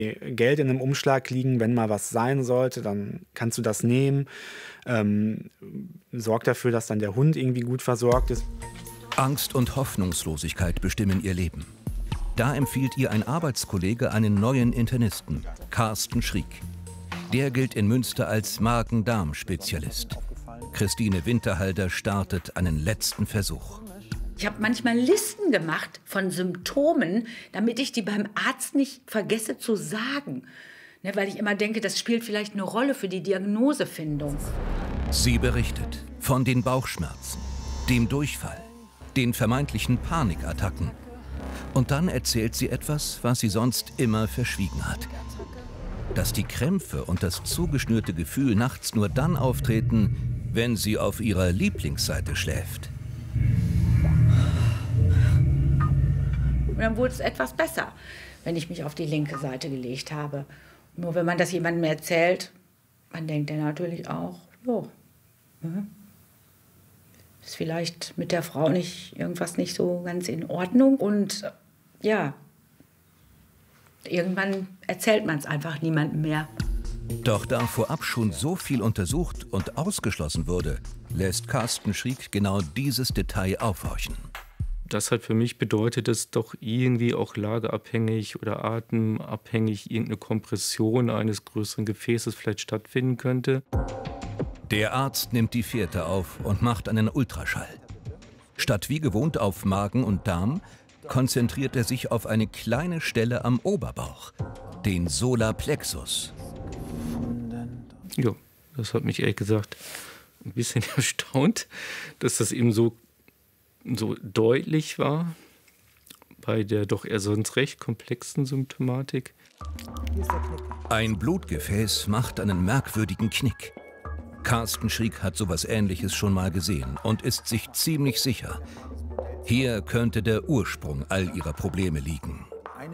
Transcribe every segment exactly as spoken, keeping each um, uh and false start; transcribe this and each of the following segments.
Geld in einem Umschlag liegen, wenn mal was sein sollte, dann kannst du das nehmen. Ähm, sorg dafür, dass dann der Hund irgendwie gut versorgt ist. Angst und Hoffnungslosigkeit bestimmen ihr Leben. Da empfiehlt ihr ein Arbeitskollege einen neuen Internisten, Carsten Schrieg. Der gilt in Münster als Magen-Darm-Spezialist. Christine Winterhalter startet einen letzten Versuch. Ich habe manchmal Listen gemacht von Symptomen, damit ich die beim Arzt nicht vergesse zu sagen. Ne, weil ich immer denke, das spielt vielleicht eine Rolle für die Diagnosefindung. Sie berichtet von den Bauchschmerzen, dem Durchfall, den vermeintlichen Panikattacken. Und dann erzählt sie etwas, was sie sonst immer verschwiegen hat. Dass die Krämpfe und das zugeschnürte Gefühl nachts nur dann auftreten, wenn sie auf ihrer Lieblingsseite schläft. Und dann wurde es etwas besser, wenn ich mich auf die linke Seite gelegt habe. Nur wenn man das jemandem erzählt, man denkt ja natürlich auch, jo, ne? Ist vielleicht mit der Frau nicht irgendwas nicht so ganz in Ordnung. Und ja, irgendwann erzählt man es einfach niemandem mehr. Doch da vorab schon so viel untersucht und ausgeschlossen wurde, lässt Carsten Schrieg genau dieses Detail aufhorchen. Das hat für mich bedeutet, dass doch irgendwie auch lageabhängig oder atemabhängig irgendeine Kompression eines größeren Gefäßes vielleicht stattfinden könnte. Der Arzt nimmt die Fährte auf und macht einen Ultraschall. Statt wie gewohnt auf Magen und Darm, konzentriert er sich auf eine kleine Stelle am Oberbauch, den Solarplexus. Ja, das hat mich ehrlich gesagt ein bisschen erstaunt, dass das eben so so deutlich war bei der doch eher sonst recht komplexen Symptomatik. Ein Blutgefäß macht einen merkwürdigen Knick. Carsten Schrieg hat sowas Ähnliches schon mal gesehen und ist sich ziemlich sicher. Hier könnte der Ursprung all ihrer Probleme liegen.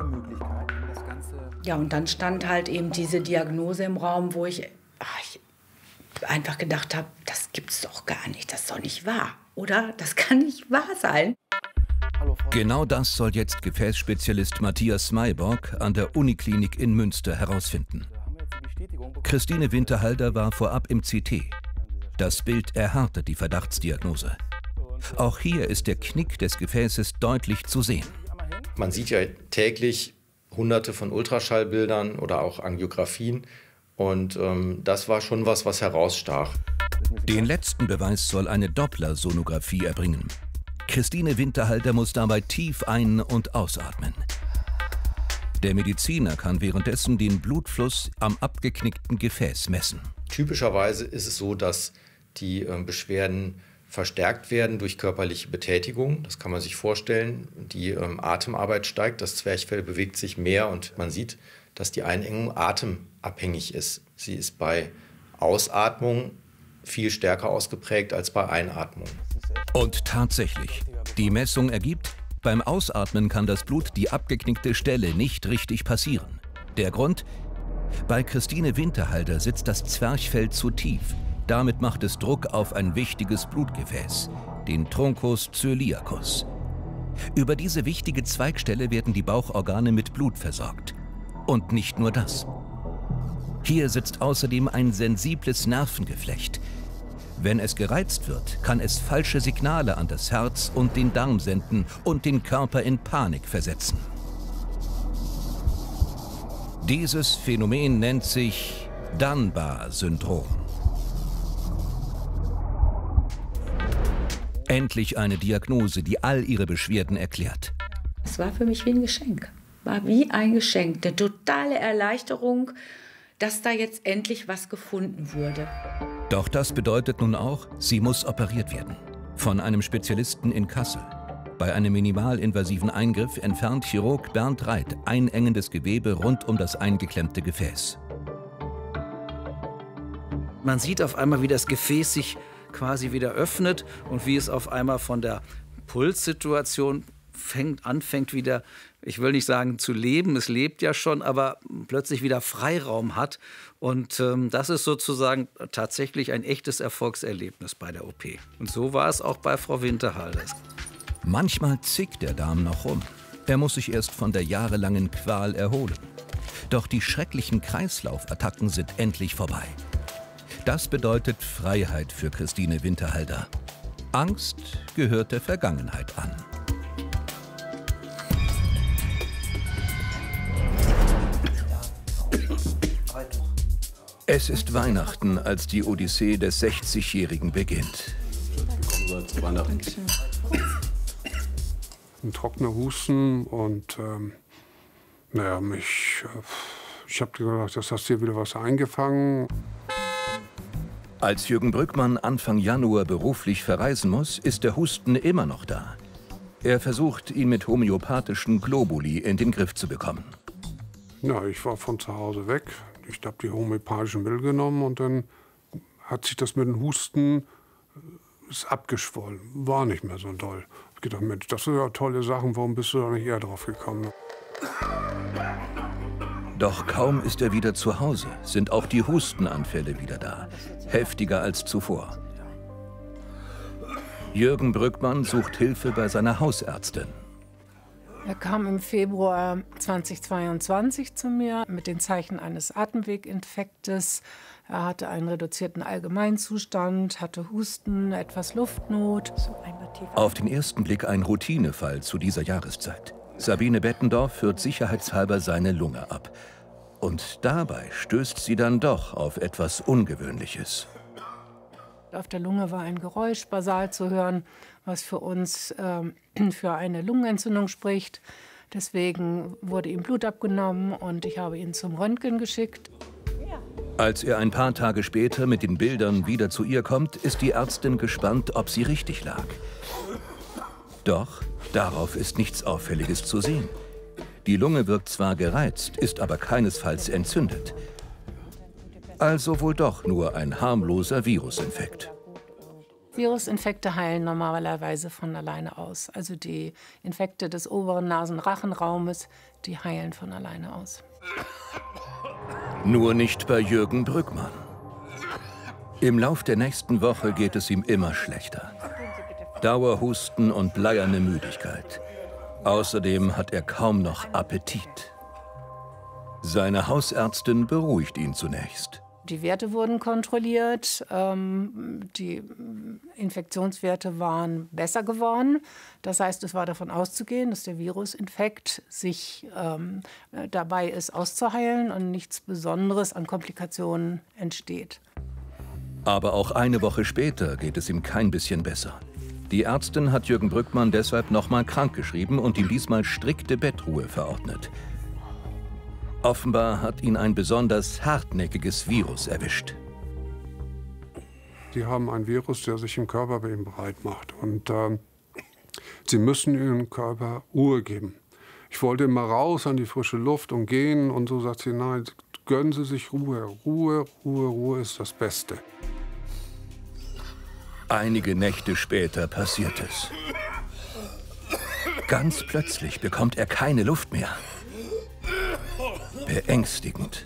Ja, und dann stand halt eben diese Diagnose im Raum, wo ich, ach, ich einfach gedacht habe, das gibt's doch gar nicht, das ist doch nicht wahr. Oder? Das kann nicht wahr sein. Genau das soll jetzt Gefäßspezialist Matthias Mayborg an der Uniklinik in Münster herausfinden. Christine Winterhalter war vorab im C T. Das Bild erhärtet die Verdachtsdiagnose. Auch hier ist der Knick des Gefäßes deutlich zu sehen. Man sieht ja täglich hunderte von Ultraschallbildern oder auch Angiografien. Und ähm, das war schon was, was herausstach. Den letzten Beweis soll eine Dopplersonographie erbringen. Christine Winterhalter muss dabei tief ein- und ausatmen. Der Mediziner kann währenddessen den Blutfluss am abgeknickten Gefäß messen. Typischerweise ist es so, dass die äh, Beschwerden verstärkt werden durch körperliche Betätigung. Das kann man sich vorstellen. Die ähm, Atemarbeit steigt, das Zwerchfell bewegt sich mehr und man sieht, dass die Einengung atemabhängig ist. Sie ist bei Ausatmung viel stärker ausgeprägt als bei Einatmung. Und tatsächlich, die Messung ergibt, beim Ausatmen kann das Blut die abgeknickte Stelle nicht richtig passieren. Der Grund? Bei Christine Winterhalter sitzt das Zwerchfell zu tief. Damit macht es Druck auf ein wichtiges Blutgefäß, den Truncus coeliacus. Über diese wichtige Zweigstelle werden die Bauchorgane mit Blut versorgt. Und nicht nur das. Hier sitzt außerdem ein sensibles Nervengeflecht. Wenn es gereizt wird, kann es falsche Signale an das Herz und den Darm senden und den Körper in Panik versetzen. Dieses Phänomen nennt sich Dunbar-Syndrom. Endlich eine Diagnose, die all ihre Beschwerden erklärt. Es war für mich wie ein Geschenk. War wie ein Geschenk. Eine totale Erleichterung, dass da jetzt endlich was gefunden wurde. Doch das bedeutet nun auch, sie muss operiert werden. Von einem Spezialisten in Kassel. Bei einem minimalinvasiven Eingriff entfernt Chirurg Bernd Reit einengendes Gewebe rund um das eingeklemmte Gefäß. Man sieht auf einmal, wie das Gefäß sich quasi wieder öffnet und wie es auf einmal von der Pulssituation fängt, anfängt wieder, ich will nicht sagen zu leben, es lebt ja schon, aber plötzlich wieder Freiraum hat. Und ähm, das ist sozusagen tatsächlich ein echtes Erfolgserlebnis bei der O P. Und so war es auch bei Frau Winterhalter. Manchmal zickt der Darm noch rum. Er muss sich erst von der jahrelangen Qual erholen. Doch die schrecklichen Kreislaufattacken sind endlich vorbei. Das bedeutet Freiheit für Christine Winterhalter. Angst gehört der Vergangenheit an. Es ist Weihnachten, als die Odyssee des sechzigjährigen beginnt. Ein trockener Husten und ähm, naja, mich, äh, ich habe gedacht, das hast dir wieder was eingefangen. Als Jürgen Brückmann Anfang Januar beruflich verreisen muss, ist der Husten immer noch da. Er versucht, ihn mit homöopathischen Globuli in den Griff zu bekommen. Ja, ich war von zu Hause weg. Ich habe die homöopathischen Mittel genommen und dann hat sich das mit dem Husten ist abgeschwollen. War nicht mehr so doll. Ich gedacht, Mensch, das sind ja tolle Sachen, warum bist du da nicht eher drauf gekommen? Doch kaum ist er wieder zu Hause, sind auch die Hustenanfälle wieder da. Heftiger als zuvor. Jürgen Brückmann sucht Hilfe bei seiner Hausärztin. Er kam im Februar zweitausendzweiundzwanzig zu mir mit den Zeichen eines Atemweginfektes. Er hatte einen reduzierten Allgemeinzustand, hatte Husten, etwas Luftnot. Auf den ersten Blick ein Routinefall zu dieser Jahreszeit. Sabine Bettendorf führt sicherheitshalber seine Lunge ab. Und dabei stößt sie dann doch auf etwas Ungewöhnliches. Auf der Lunge war ein Geräusch basal zu hören, was für uns ähm, für eine Lungenentzündung spricht. Deswegen wurde ihm Blut abgenommen und ich habe ihn zum Röntgen geschickt. Als er ein paar Tage später mit den Bildern wieder zu ihr kommt, ist die Ärztin gespannt, ob sie richtig lag. Doch darauf ist nichts Auffälliges zu sehen. Die Lunge wirkt zwar gereizt, ist aber keinesfalls entzündet. Also wohl doch nur ein harmloser Virusinfekt. Virusinfekte heilen normalerweise von alleine aus. Also die Infekte des oberen Nasenrachenraumes, die heilen von alleine aus. Nur nicht bei Jürgen Brückmann. Im Lauf der nächsten Woche geht es ihm immer schlechter. Dauerhusten und bleierne Müdigkeit. Außerdem hat er kaum noch Appetit. Seine Hausärztin beruhigt ihn zunächst. Die Werte wurden kontrolliert, ähm, die Infektionswerte waren besser geworden. Das heißt, es war davon auszugehen, dass der Virusinfekt sich ähm, dabei ist, auszuheilen und nichts Besonderes an Komplikationen entsteht. Aber auch eine Woche später geht es ihm kein bisschen besser. Die Ärztin hat Jürgen Brückmann deshalb nochmal krankgeschrieben und ihm diesmal strikte Bettruhe verordnet. Offenbar hat ihn ein besonders hartnäckiges Virus erwischt. Die haben ein Virus, der sich im Körper bei ihm breit macht. Und äh, sie müssen ihrem Körper Ruhe geben. Ich wollte mal raus an die frische Luft und gehen. Und so sagt sie, nein, gönnen Sie sich Ruhe. Ruhe, Ruhe, Ruhe ist das Beste. Einige Nächte später passiert es. Ganz plötzlich bekommt er keine Luft mehr. Beängstigend.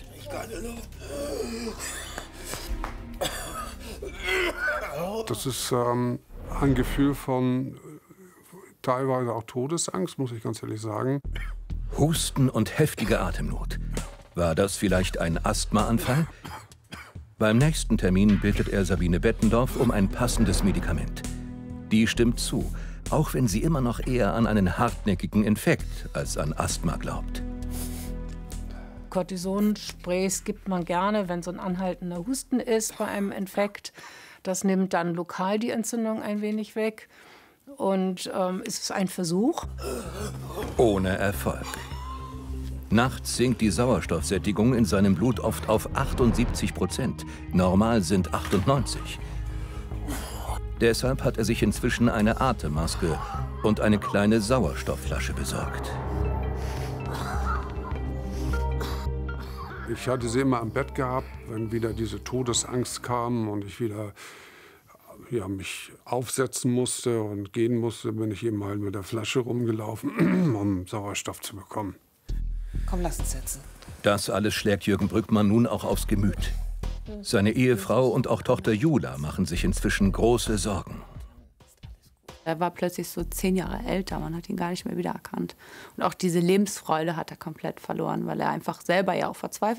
Das ist ähm, ein Gefühl von teilweise auch Todesangst, muss ich ganz ehrlich sagen. Husten und heftige Atemnot. War das vielleicht ein Asthmaanfall? Beim nächsten Termin bittet er Sabine Bettendorf um ein passendes Medikament. Die stimmt zu, auch wenn sie immer noch eher an einen hartnäckigen Infekt als an Asthma glaubt. Cortisonsprays gibt man gerne, wenn so ein anhaltender Husten ist bei einem Infekt. Das nimmt dann lokal die Entzündung ein wenig weg. Und ähm, es ist ein Versuch. Ohne Erfolg. Nachts sinkt die Sauerstoffsättigung in seinem Blut oft auf achtundsiebzig Prozent. Normal sind achtundneunzig. Deshalb hat er sich inzwischen eine Atemmaske und eine kleine Sauerstoffflasche besorgt. Ich hatte sie immer am Bett gehabt, wenn wieder diese Todesangst kam und ich wieder ja, mich aufsetzen musste und gehen musste, bin ich eben halt mit der Flasche rumgelaufen, um Sauerstoff zu bekommen. Komm, lass uns setzen. Das alles schlägt Jürgen Brückmann nun auch aufs Gemüt. Seine Ehefrau und auch Tochter Jula machen sich inzwischen große Sorgen. Er war plötzlich so zehn Jahre älter, man hat ihn gar nicht mehr wiedererkannt. Und auch diese Lebensfreude hat er komplett verloren, weil er einfach selber ja auch verzweifelt